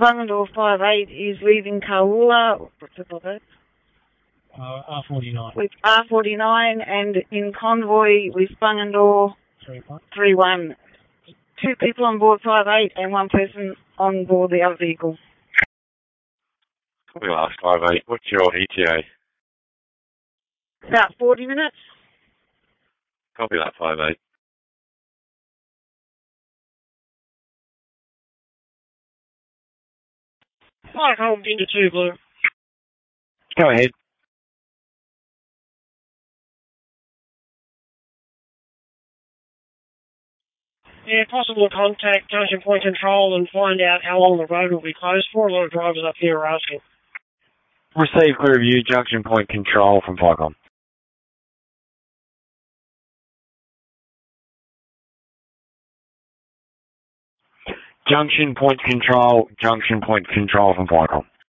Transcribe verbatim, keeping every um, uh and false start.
Bungendore five eight is leaving Kaula Uh, R forty-nine. with R forty-nine and in convoy with Bungendore three one. Two people on board five eight and one person on board the other vehicle. Copy last five eight. What's your E T A? About forty minutes. Copy that five eight. Mike Holmes into two blue. Go ahead. Yeah, possible to contact Junction Point Control and find out how long the road will be closed for. A lot of drivers up here are asking. Receive clear view, Junction Point Control from Flycom. Junction Point Control, Junction Point Control from Flycom.